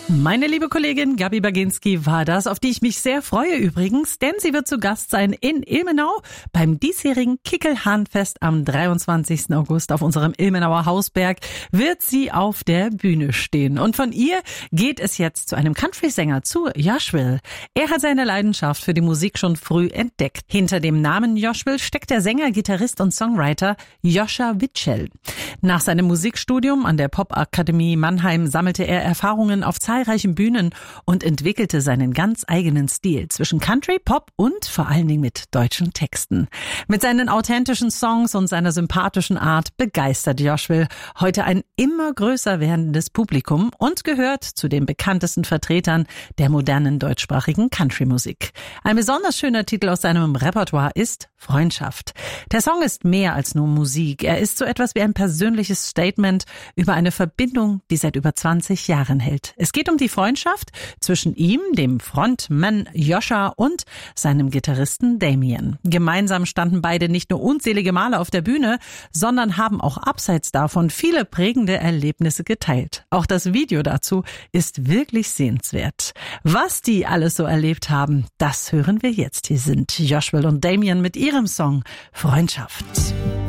Meine liebe Kollegin Gabi Baginski war das, auf die ich mich sehr freue übrigens, denn sie wird zu Gast sein in Ilmenau beim diesjährigen Kickelhahnfest am 23. August auf unserem Ilmenauer Hausberg wird sie auf der Bühne stehen. Und von ihr geht es jetzt zu einem Country-Sänger, zu Joshville. Er hat seine Leidenschaft für die Musik schon früh entdeckt. Hinter dem Namen Joshville steckt der Sänger, Gitarrist und Songwriter Joscha Witschel. Nach seinem Musikstudium an der Popakademie Mannheim sammelte er Erfahrungen auf zahlreichen Bühnen und entwickelte seinen ganz eigenen Stil zwischen Country, Pop und vor allen Dingen mit deutschen Texten. Mit seinen authentischen Songs und seiner sympathischen Art begeistert Joshville heute ein immer größer werdendes Publikum und gehört zu den bekanntesten Vertretern der modernen deutschsprachigen Country-Musik. Ein besonders schöner Titel aus seinem Repertoire ist Freundschaft. Der Song ist mehr als nur Musik. Er ist so etwas wie ein persönliches Statement über eine Verbindung, die seit über 20 Jahren hält. Es geht um die Freundschaft zwischen ihm, dem Frontmann Joscha und seinem Gitarristen Damien. Gemeinsam standen beide nicht nur unzählige Male auf der Bühne, sondern haben auch abseits davon viele prägende Erlebnisse geteilt. Auch das Video dazu ist wirklich sehenswert. Was die alles so erlebt haben, das hören wir jetzt. Hier sind Joshville und Damien mit ihrem Song Freundschaft.